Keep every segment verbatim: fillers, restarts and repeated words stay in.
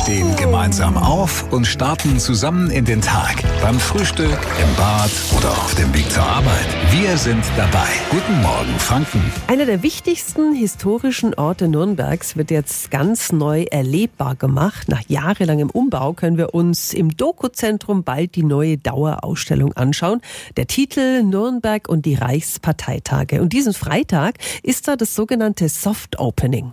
stehen gemeinsam auf und starten zusammen in den Tag. Beim Frühstück, im Bad oder auf dem Weg zur Arbeit. Wir sind dabei. Guten Morgen, Franken. Einer der wichtigsten historischen Orte Nürnbergs wird jetzt ganz neu erlebbar gemacht. Nach jahrelangem Umbau können wir uns im Doku-Zentrum bald die neue Dauerausstellung anschauen. Der Titel Nürnberg und die Reichsparteitage. Und diesen Freitag ist da das sogenannte Soft Opening.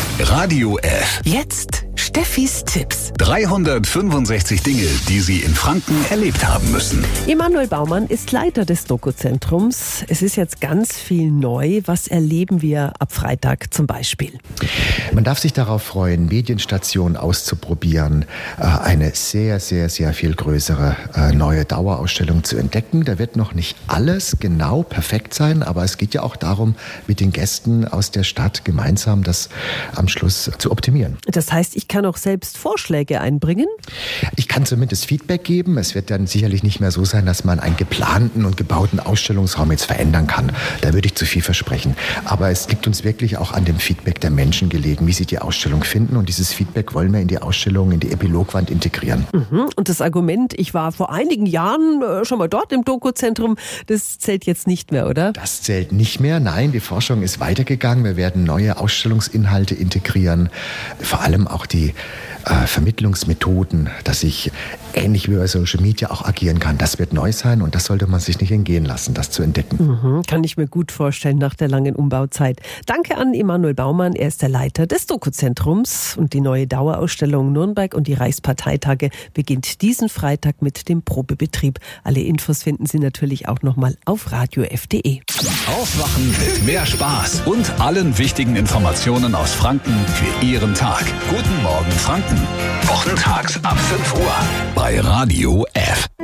Radio F. Jetzt Steffis Tipps. dreihundertfünfundsechzig Dinge, die Sie in Franken erlebt haben müssen. Emanuel Baumann ist Leiter des Doku-Zentrums. Es ist jetzt ganz viel neu. Was erleben wir ab Freitag zum Beispiel? Man darf sich darauf freuen, Medienstationen auszuprobieren, eine sehr, sehr, sehr viel größere neue Dauerausstellung zu entdecken. Da wird noch nicht alles genau perfekt sein, aber es geht ja auch darum, mit den Gästen aus der Stadt gemeinsam das am Schluss zu optimieren. Das heißt, ich kann auch selbst Vorschläge einbringen? Ich kann zumindest Feedback geben. Es wird dann sicherlich nicht mehr so sein, dass man einen geplanten und gebauten Ausstellungsraum jetzt verändern kann. Da würde ich zu viel versprechen. Aber es liegt uns wirklich auch an dem Feedback der Menschen gelegen, wie sie die Ausstellung finden. Und dieses Feedback wollen wir in die Ausstellung, in die Epilogwand integrieren. Mhm. Und das Argument, ich war vor einigen Jahren schon mal dort im Doku-Zentrum, das zählt jetzt nicht mehr, oder? Das zählt nicht mehr. Nein, die Forschung ist weitergegangen. Wir werden neue Ausstellungsinhalte integrieren. Vor allem auch die äh, Vermittlungsmethoden, dass ich ähnlich wie bei Social Media auch agieren kann. Das wird neu sein und das sollte man sich nicht entgehen lassen, das zu entdecken. Mhm, kann ich mir gut vorstellen nach der langen Umbauzeit. Danke an Emanuel Baumann, er ist der Leiter des Doku-Zentrums und die neue Dauerausstellung Nürnberg und die Reichsparteitage beginnt diesen Freitag mit dem Probebetrieb. Alle Infos finden Sie natürlich auch nochmal auf radio f punkt de. Aufwachen mit mehr Spaß und allen wichtigen Informationen aus Franken für Ihren Tag. Guten Morgen, Franken. Wochentags ab fünf Uhr bei Radio F.